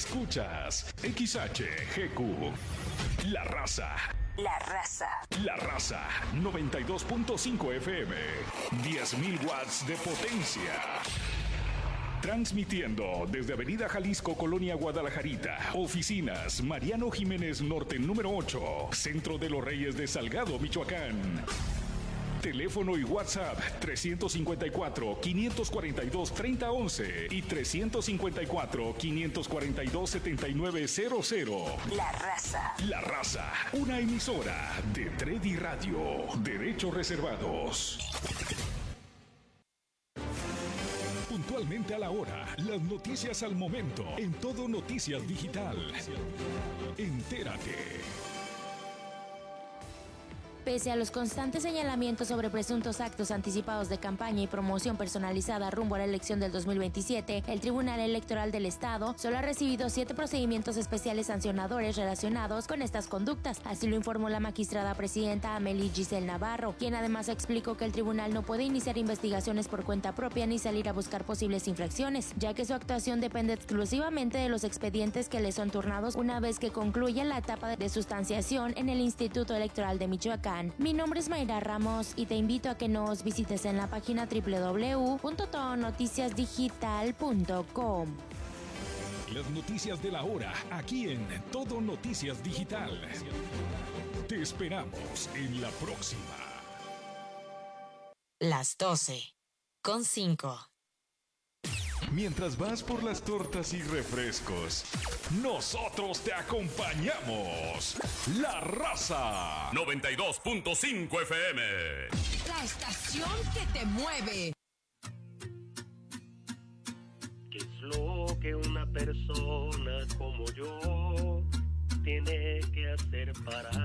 Escuchas XHGQ. La Raza. La Raza. La Raza 92.5 FM. 10.000 watts de potencia. Transmitiendo desde Avenida Jalisco, Colonia Guadalajarita. Oficinas Mariano Jiménez Norte número 8. Centro de los Reyes de Salgado, Michoacán. Teléfono y WhatsApp 354-542-3011 y 354-542-7900. La Raza. La Raza, una emisora de Tredi Radio. Derechos reservados. Puntualmente a la hora, las noticias al momento, en Todo Noticias Digital. Entérate. Pese a los constantes señalamientos sobre presuntos actos anticipados de campaña y promoción personalizada rumbo a la elección del 2027, el Tribunal Electoral del Estado solo ha recibido 7 procedimientos especiales sancionadores relacionados con estas conductas. Así lo informó la magistrada presidenta Amelie Giselle Navarro, quien además explicó que el tribunal no puede iniciar investigaciones por cuenta propia ni salir a buscar posibles infracciones, ya que su actuación depende exclusivamente de los expedientes que le son turnados una vez que concluya la etapa de sustanciación en el Instituto Electoral de Michoacán. Mi nombre es Mayra Ramos y te invito a que nos visites en la página www.todonoticiasdigital.com. Las noticias de la hora, aquí en Todo Noticias Digital. Te esperamos en la próxima. Las 12:05. Mientras vas por las tortas y refrescos, nosotros te acompañamos. La Raza 92.5 FM. La estación que te mueve. ¿Qué es lo que una persona como yo tiene que hacer para